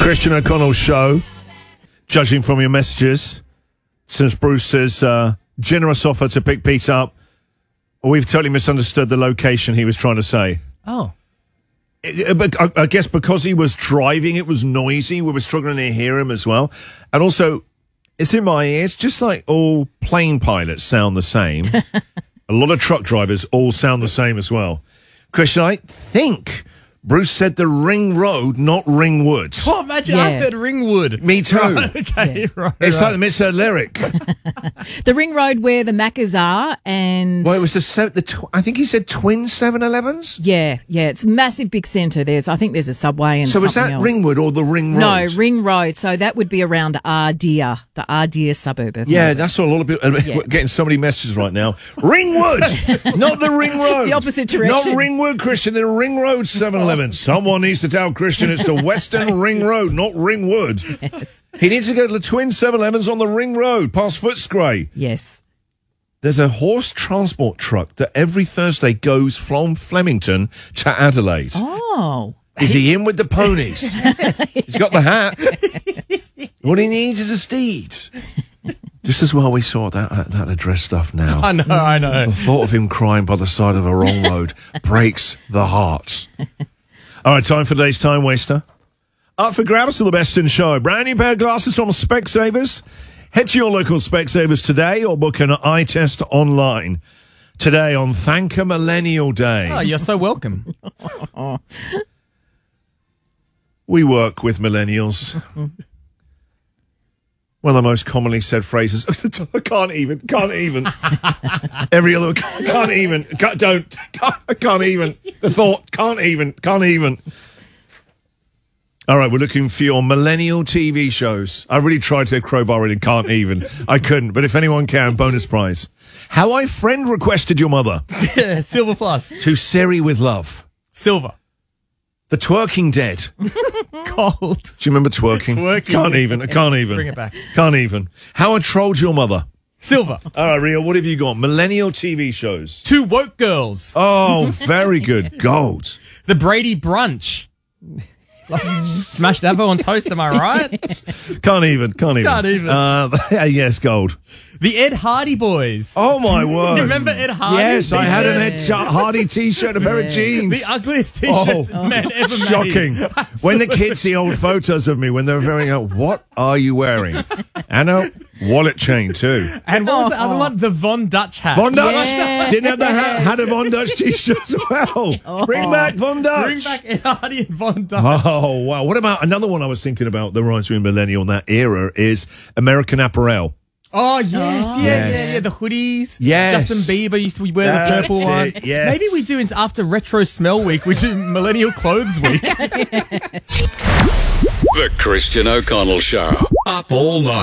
Christian O'Connell Show. Judging from your messages, since Bruce says generous offer to pick Pete up, we've totally misunderstood the location he was trying to say. Oh. But I guess because he was driving, it was noisy. We were struggling to hear him as well. And also, it's in my ears, just like all plane pilots sound the same. A lot of truck drivers all sound the same as well. Christian, I think Bruce said the Ring Road, not Ringwood. Oh, imagine I heard Ringwood. Me too. Right, okay, right. It's like the misheard lyric. The Ring Road where the Maccas are, and Well, it was I think he said twin 7-Elevens? yeah, it's a massive big centre. I think there's a subway and So is that something else. Ringwood or the Ring Road? No, Ring Road. So that would be around Ardeer, the Ardeer suburb of Yeah, Melbourne. that's what a lot of people... We're getting so many messages right now. Ringwood! Not the Ring Road. It's the opposite direction. Not Ringwood, Christian. The Ring Road 7-Eleven. Someone needs to tell Christian it's the Western Ring Road, not Ringwood. Yes. He needs to go to the twin 7-Elevens on the Ring Road, past Footscray. Yes. There's a horse transport truck that every Thursday goes from Flemington to Adelaide. Oh. Is he in with the ponies? He's got the hat. What he needs is a steed. Just as well we saw that address stuff now. I know. The thought of him crying by the side of a wrong road breaks the heart. All right, time for today's Time Waster. Up for grabs to the best in show. Brand new pair of glasses from Specsavers. Head to your local Specsavers today or book an eye test online. Today on Thank a Millennial Day. Oh, you're so welcome. We work with millennials. One of the most commonly said phrases. I can't even. Every other, can't even. I can't even. The thought, can't even. All right, we're looking for your millennial TV shows. I really tried to crowbar it and can't even. I couldn't, but if anyone can, bonus prize. How I Friend Requested Your Mother. Silver plus. To Siri with Love. Silver. The Twerking Dead. Gold. Do you remember twerking? Can't even. I can't even. Bring it back. Can't even. How I Trolled Your Mother. Silver. All right, Rio, what have you got? Millennial TV shows. 2 woke girls. Oh, very good. Gold. The Brady Brunch. Smashed Avo on toast, am I right? Can't even. Yes, gold. The Ed Hardy Boys. Oh, my word. You remember Ed Hardy? Yes, I had an Ed Hardy t-shirt and a pair of jeans. The ugliest t-shirts man ever made. Shocking. When the kids see old photos of me when they're wearing what are you wearing? And a wallet chain too. And what was the other one? The Von Dutch hat. Von Dutch. Yeah. Didn't have the hat. Had a Von Dutch t-shirt as well. Bring back Von Dutch. Bring back Ed Hardy and Von Dutch. Oh, wow. What about another one I was thinking about, the rise of millennial in that era, is American Apparel. Oh, yes, Yes. yeah. The hoodies. Yes. Justin Bieber used to wear the purple That's one. it, yes. Maybe we do, after Retro Smell Week, we do Millennial Clothes Week. The Christian O'Connell Show. Up all night.